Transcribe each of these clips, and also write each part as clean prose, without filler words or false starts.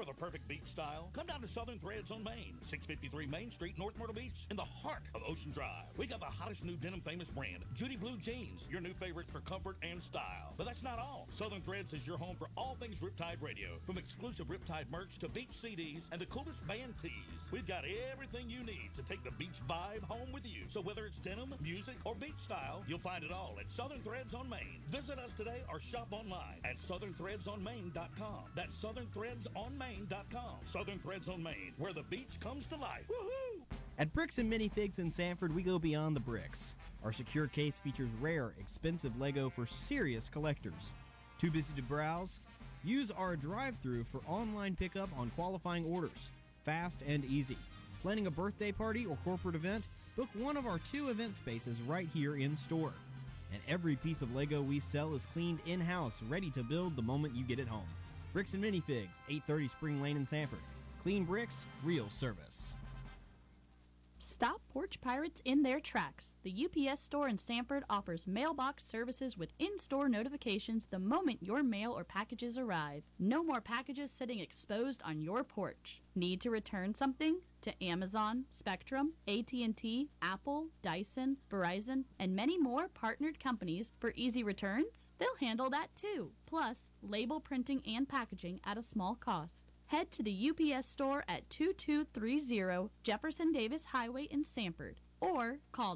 the perfect beach style? Come down to Southern Threads on Main, 653 Main Street, North Myrtle Beach, in the heart of Ocean Drive. We got the hottest new denim famous brand, Judy Blue Jeans, your new favorites for comfort and style. But that's not all. Southern Threads is your home for all things Riptide Radio, from exclusive Riptide merch to beach CDs and the coolest band tees. We've got everything you need to take the beach vibe home with you. So whether it's denim, music, or beach style, you'll find it all at Southern Threads on Main. Visit us today or shop online at southernthreadsonmain.com. That's southernthreadsonmain.com. Southern Threads on Main, where the beach comes to life. Woohoo! At Bricks and Minifigs in Sanford, we go beyond the bricks. Our secure case features rare, expensive Lego for serious collectors. Too busy to browse? Use our drive-thru for online pickup on qualifying orders. Fast and easy. Planning a birthday party or corporate event? Book one of our 2 event spaces right here in store. And every piece of Lego we sell is cleaned in-house, ready to build the moment you get it home. Bricks and Minifigs, 830 Spring Lane in Sanford. Clean bricks, real service. Stop porch pirates in their tracks. The UPS store in Sanford offers mailbox services with in-store notifications the moment your mail or packages arrive. No more packages sitting exposed on your porch. Need to return something? To Amazon, Spectrum, AT&T, Apple, Dyson, Verizon, and many more partnered companies for easy returns? They'll handle that too. Plus, label printing and packaging at a small cost. Head to the UPS store at 2230 Jefferson Davis Highway in Sanford or call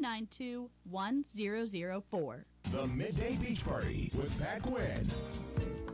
919-292-1004. The Midday Beach Party with Pat Quinn.